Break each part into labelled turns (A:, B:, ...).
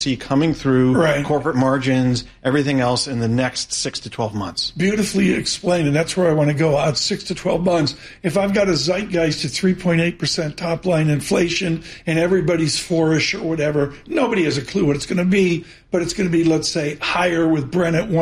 A: see coming through corporate margins, everything else in the next 6 to 12 months.
B: Beautifully explained, and that's where I want to go, out 6 to 12 months. If I've got a zeitgeist at 3.8% top-line inflation and everybody's 4-ish or whatever, nobody has a clue what it's going to be, but it's going to be, let's say, higher with Brent at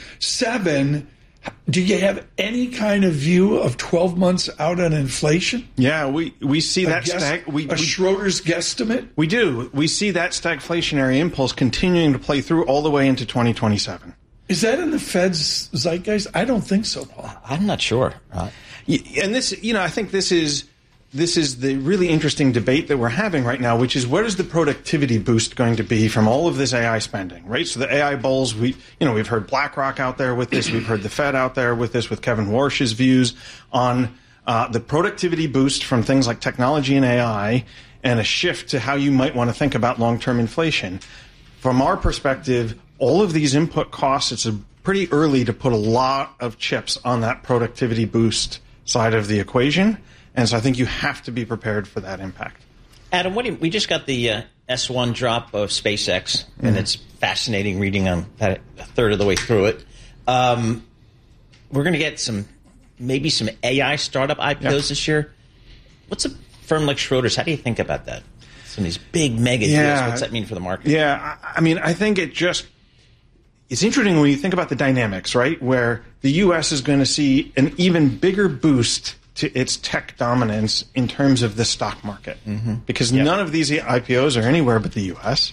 B: 107. Do you have any kind of view of 12 months out on inflation?
A: Yeah, we see that
B: Schroeder's guesstimate?
A: We do. We see that stagflationary impulse continuing to play through all the way into 2027.
B: Is that in the Fed's zeitgeist? I don't think so, Paul.
C: I'm not sure.
A: And this, I think this is the really interesting debate that we're having right now, which is what is the productivity boost going to be from all of this AI spending, right? So the AI bulls, we've heard BlackRock out there with this. We've heard the Fed out there with this, with Kevin Warsh's views on the productivity boost from things like technology and AI and a shift to how you might want to think about long-term inflation. From our perspective, all of these input costs, it's pretty early to put a lot of chips on that productivity boost side of the equation. And so I think you have to be prepared for that impact.
C: Adam, we just got the S1 drop of SpaceX, and it's fascinating reading on that a third of the way through it. We're going to get maybe some AI startup IPOs this year. What's a firm like Schroders? How do you think about that? Some of these big mega deals. What's that mean for the market?
A: Yeah, I mean, I think it's interesting when you think about the dynamics, right? Where the U.S. is going to see an even bigger boost to its tech dominance in terms of the stock market, because none of these IPOs are anywhere but the U.S.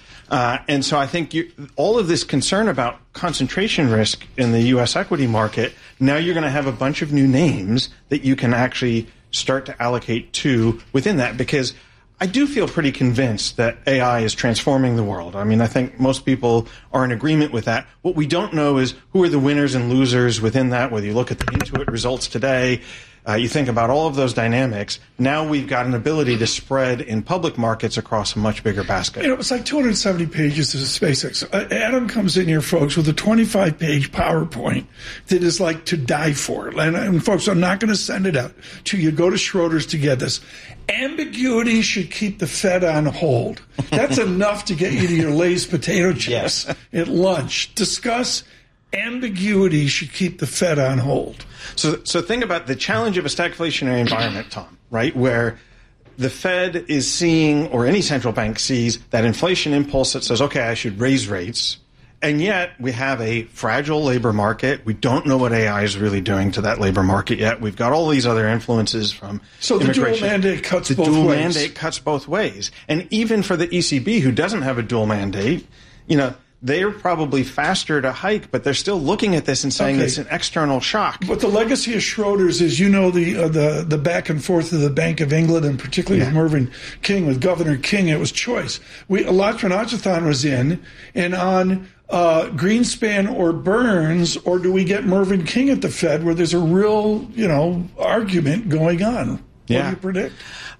A: And so I think all of this concern about concentration risk in the U.S. equity market, now you're going to have a bunch of new names that you can actually start to allocate to within that, because I do feel pretty convinced that AI is transforming the world. I mean, I think most people are in agreement with that. What we don't know is who are the winners and losers within that, whether you look at the Intuit results today, you think about all of those dynamics. Now we've got an ability to spread in public markets across a much bigger basket.
B: It's like 270 pages of SpaceX. Adam comes in here, folks, with a 25-page PowerPoint that is like to die for. And folks, I'm not going to send it out to you. Go to Schroders to get this. Ambiguity should keep the Fed on hold. That's enough to get you to your Lay's potato chips at lunch. Discuss ambiguity should keep the Fed on hold.
A: So think about the challenge of a stagflationary environment, Tom, right, where the Fed is seeing, or any central bank sees, that inflation impulse that says, okay, I should raise rates. And yet we have a fragile labor market. We don't know what AI is really doing to that labor market yet. We've got all these other influences from immigration.
B: The dual mandate cuts both ways.
A: The dual mandate cuts both ways. And even for the ECB, who doesn't have a dual mandate, they're probably faster to hike, but they're still looking at this and saying it's an external shock.
B: But the legacy of Schroders is, the back and forth of the Bank of England, and particularly with Mervyn King, with Governor King, it was choice. Lachlan Achuthan was in, and on Greenspan or Burns, or do we get Mervyn King at the Fed, where there's a real, argument going on? What do you predict?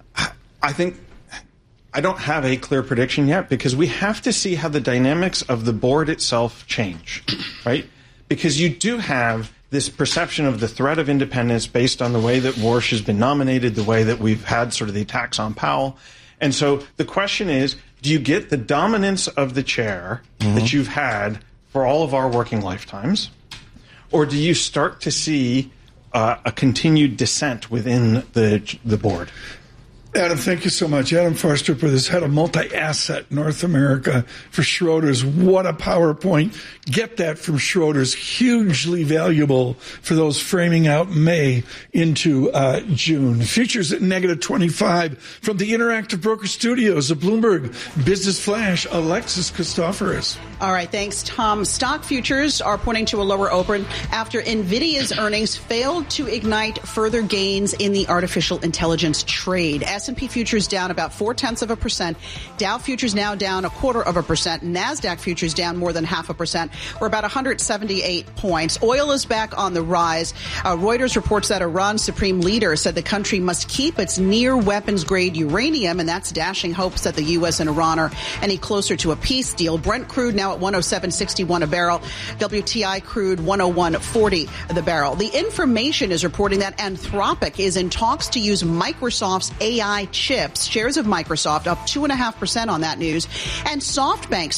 A: I think I don't have a clear prediction yet, because we have to see how the dynamics of the board itself change, right? Because you do have this perception of the threat of independence based on the way that Warsh has been nominated, the way that we've had sort of the attacks on Powell. And so the question is, do you get the dominance of the chair that you've had for all of our working lifetimes? Or do you start to see a continued dissent within the board?
B: Adam, thank you so much. Adam Farstrup is head of multi-asset North America for Schroders. What a PowerPoint. Get that from Schroders. Hugely valuable for those framing out May into June. Futures at -25 from the Interactive Broker Studios of Bloomberg Business Flash, Alexis Christoforous.
D: All right, thanks, Tom. Stock futures are pointing to a lower open after NVIDIA's earnings failed to ignite further gains in the artificial intelligence trade. S&P futures down about 0.4%. Dow futures now down 0.25%. NASDAQ futures down more than 0.5%. We're about 178 points. Oil is back on the rise. Reuters reports that Iran's supreme leader said the country must keep its near weapons-grade uranium, and that's dashing hopes that the U.S. and Iran are any closer to a peace deal. Brent crude now now at $107.61 a barrel. WTI crude $101.40 the barrel. The Information is reporting that Anthropic is in talks to use Microsoft's AI chips. Shares of Microsoft up 2.5% on that news. And SoftBank